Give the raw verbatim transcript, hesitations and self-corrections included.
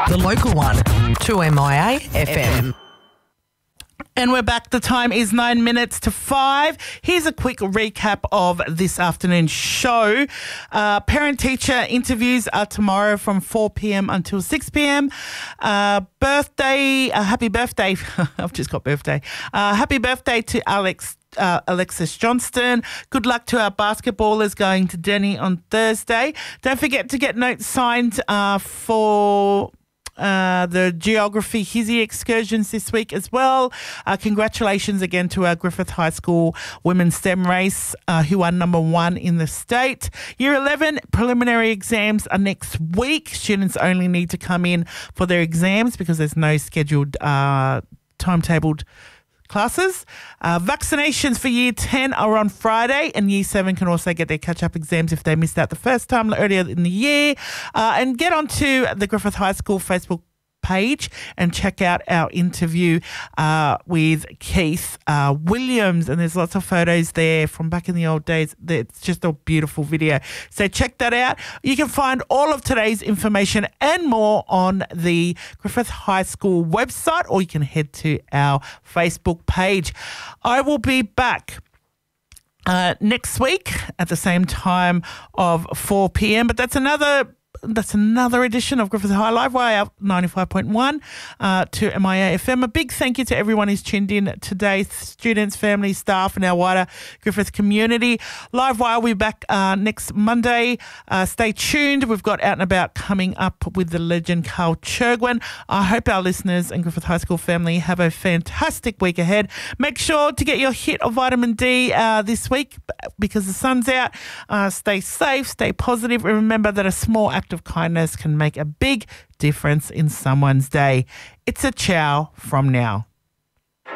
The local one, two M I A F M. And we're back. The time is nine minutes to five. Here's a quick recap of this afternoon's show. Uh, parent-teacher interviews are tomorrow from four p.m. until six p.m. Uh, birthday, uh, happy birthday. I've just got birthday. Uh, happy birthday to Alex Uh, Alexis Johnston. Good luck to our basketballers going to Denny on Thursday. Don't forget to get notes signed uh, for uh, the geography Hizzy excursions this week as well. Uh, congratulations again to our Griffith High School women's STEM race uh, who are number one in the state. Year eleven preliminary exams are next week. Students only need to come in for their exams because there's no scheduled uh, timetabled classes. Uh, vaccinations for Year ten are on Friday, and Year seven can also get their catch-up exams if they missed out the first time earlier in the year. Uh, and get onto the Griffith High School Facebook page and check out our interview uh, with Keith uh, Williams, and there's lots of photos there from back in the old days. It's just a beautiful video, so check that out. You can find all of today's information and more on the Griffith High School website, or you can head to our Facebook page. I will be back uh, next week at the same time of four p.m, but that's another That's another edition of Griffith High Live Wire ninety-five point one uh, to M I A F M. A big thank you to everyone who's tuned in today, students, families, staff, and our wider Griffith community. Live Wire will be back uh, next Monday. Uh, stay tuned. We've got Out and About coming up with the legend Carl Churgwin. I hope our listeners and Griffith High School family have a fantastic week ahead. Make sure to get your hit of vitamin D uh, this week because the sun's out. Uh, stay safe, stay positive, and remember that a small act of kindness can make a big difference in someone's day. It's a ciao from now.